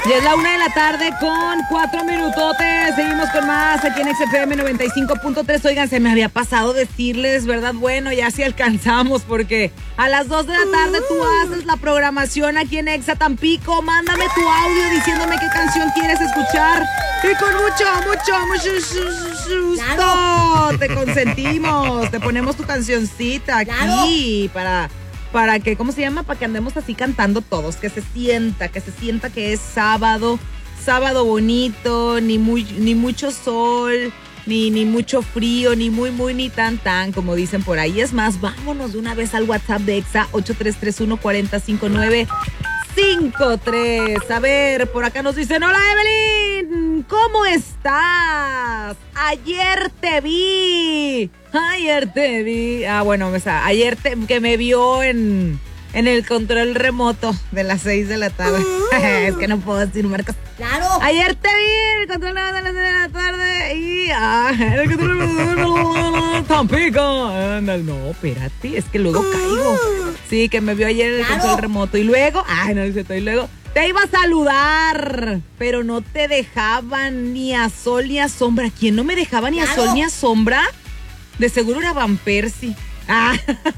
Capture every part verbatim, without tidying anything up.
Ya es la una de la tarde con cuatro minutotes. Seguimos con más aquí en X F M noventa y cinco punto tres. Oigan, se me había pasado decirles, ¿verdad? Bueno, ya sí alcanzamos porque a las dos de la tarde tú haces la programación aquí en Exa Tampico. Mándame tu audio diciéndome qué canción quieres escuchar. Y con mucho, mucho, mucho gusto claro. Te consentimos. Te ponemos tu cancioncita aquí claro. para... Para que, ¿cómo se llama? Para que andemos así cantando todos, que se sienta, que se sienta que es sábado, sábado bonito, ni muy, ni mucho sol, ni, ni mucho frío, ni muy, muy, ni tan, tan, como dicen por ahí. Es más, vámonos de una vez al WhatsApp de Exa, ocho tres tres uno, cuatro cero cinco nueve cinco tres. A ver, por acá nos dicen, hola Evelyn, ¿cómo estás? Ayer te vi. Ayer te vi. Ah, bueno, o sea, ayer te, que me vio en, en el control remoto de las seis de la tarde. Es que no puedo decir marcas. Claro. Ayer te vi en el control remoto de las seis de la tarde y ah, en el control remoto de Tampico. No, espérate, es que luego caigo. Sí, que me vio ayer en el claro. control remoto y luego, ay, no, y luego te iba a saludar, pero no te dejaban ni a sol ni a sombra. ¿Quién no me dejaba ni claro. a sol ni a sombra? De seguro era Van Persie. Ah.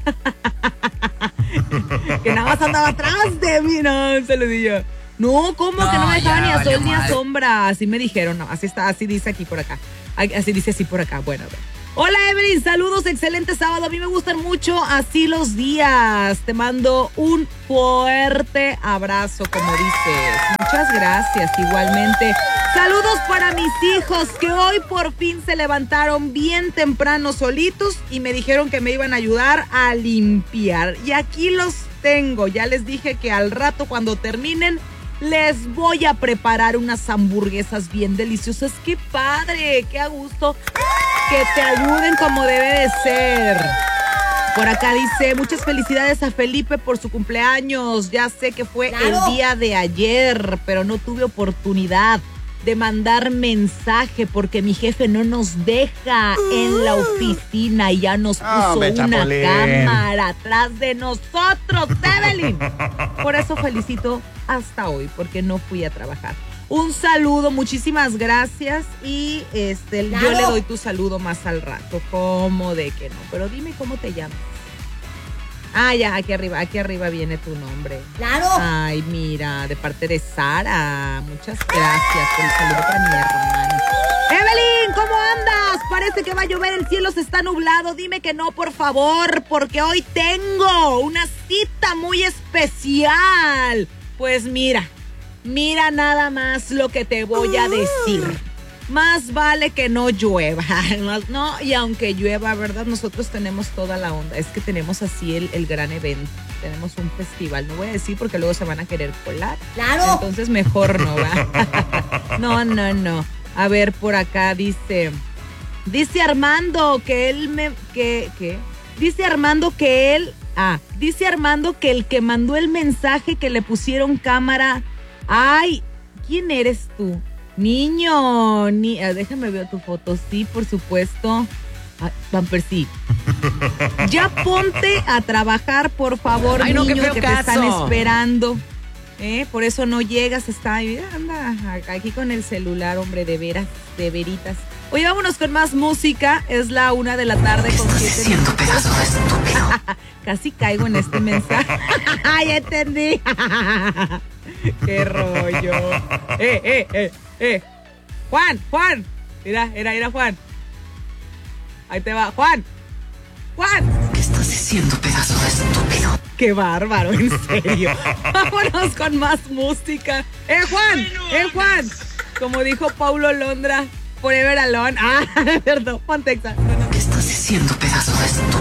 Que nada más andaba atrás de mí. No, un saludillo. No, ¿cómo no, que no me dejaba ya, ni a sol ni a sombra? Así me dijeron. No, así está, así dice aquí por acá. Así dice así por acá. Bueno, a ver. Hola Evelyn, saludos, excelente sábado. A mí me gustan mucho así los días. Te mando un fuerte abrazo, como dices. Muchas gracias, igualmente. Saludos para mis hijos que hoy por fin se levantaron bien temprano solitos y me dijeron que me iban a ayudar a limpiar. Y aquí los tengo. Ya les dije que al rato cuando terminen les voy a preparar unas hamburguesas bien deliciosas. ¡Qué padre! ¡Qué a gusto! Que te ayuden como debe de ser. Por acá dice, muchas felicidades a Felipe por su cumpleaños. Ya sé que fue claro. el día de ayer, pero no tuve oportunidad de mandar mensaje porque mi jefe no nos deja en la oficina y ya nos puso oh, una chapolín. cámara atrás de nosotros, Evelyn. Por eso felicito hasta hoy, porque no fui a trabajar. Un saludo, muchísimas gracias y este claro. yo le doy tu saludo más al rato. ¿Cómo de que no? Pero dime cómo te llamas. Ah, ya, aquí arriba, aquí arriba viene tu nombre. ¡Claro! Ay, mira, de parte de Sara. Muchas gracias por el saludo para mi hermano. Evelyn, ¿cómo andas? Parece que va a llover, el cielo se está nublado. Dime que no, por favor, porque hoy tengo una cita muy especial. Pues mira, mira nada más lo que te voy a decir. Más vale que no llueva, no, y aunque llueva, ¿verdad? Nosotros tenemos toda la onda, es que tenemos así el, el gran evento, tenemos un festival, no voy a decir porque luego se van a querer colar. ¡Claro! Entonces mejor no, ¿verdad? No, no, no. A ver, por acá dice, dice Armando que él me, que, ¿qué? Dice Armando que él, ah, dice Armando que el que mandó el mensaje que le pusieron cámara, ay, ¿quién eres tú? Niño, ni, déjame ver tu foto, sí, por supuesto. Ay, Van Persie. Ya ponte a trabajar, por favor, ay, niño, no, que te caso. están esperando. ¿Eh? Por eso no llegas, está ahí, anda aquí con el celular, hombre, de veras, de veritas. Oye, vámonos con más música. Es la una de la tarde con siete minutos. Pedazo de estúpido. Casi caigo en este mensaje. ¡Ay, entendí! ¡Qué rollo! ¡Eh, eh, eh! ¡Eh! ¡Juan! ¡Juan! Mira, mira, mira, Juan. Ahí te va, Juan. ¡Juan! ¿Qué estás diciendo, pedazo de estúpido? ¡Qué bárbaro, en serio! Vámonos con más música. ¡Eh, Juan! ¡Eh, Juan! Como dijo Paulo Londra, forever alone. Ah, perdón, Pontexa. ¿Qué estás diciendo, pedazo de estúpido?